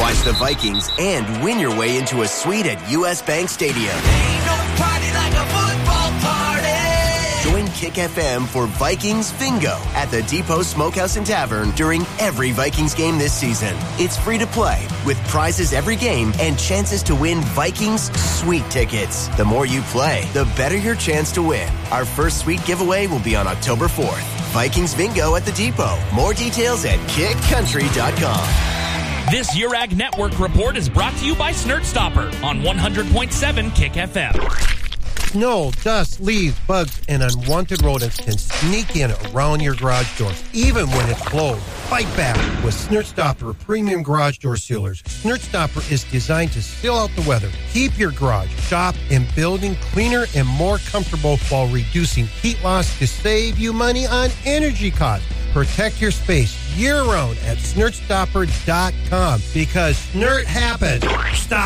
Watch the Vikings and win your way into a suite at U.S. Bank Stadium. Ain't no party like a football party. Join Kick FM for Vikings Fingo at the Depot Smokehouse and Tavern during every Vikings game this season. It's free to play with prizes every game and chances to win Vikings Suite tickets. The more you play, the better your chance to win. Our first Suite giveaway will be on October 4th. Vikings Bingo at the Depot. More details at kickcountry.com. This Urag Network report is brought to you by Snert Stopper on 100.7 Kick FM. Snow, dust, leaves, bugs, and unwanted rodents can sneak in around your garage door, even when it's closed. Fight back with Snert Stopper Premium Garage Door Sealers. Snert Stopper is designed to seal out the weather, keep your garage, shop, and building cleaner and more comfortable while reducing heat loss to save you money on energy costs. Protect your space year-round at SnertStopper.com because Snert happens. Stop.